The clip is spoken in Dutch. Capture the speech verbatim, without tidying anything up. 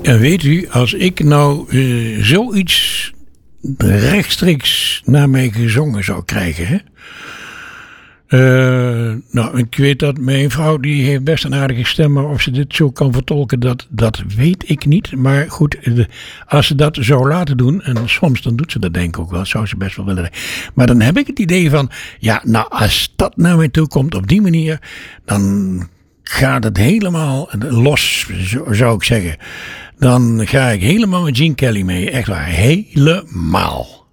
En weet u, als ik nou uh, zoiets rechtstreeks naar mij gezongen zou krijgen. Hè? Uh, nou, ik weet dat mijn vrouw, die heeft best een aardige stem, maar of ze dit zo kan vertolken, dat, dat weet ik niet. Maar goed, de, als ze dat zou laten doen, en soms dan doet ze dat denk ik ook wel, zou ze best wel willen. Maar dan heb ik het idee van, ja, nou, als dat naar mij toe komt op die manier, dan gaat het helemaal los, zou ik zeggen. Dan ga ik helemaal met Gene Kelly mee, echt waar, helemaal.